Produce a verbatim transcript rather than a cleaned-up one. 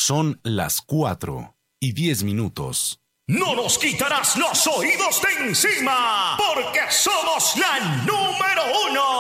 Son las cuatro y diez minutos. No nos quitarás los oídos de encima, porque somos la número uno.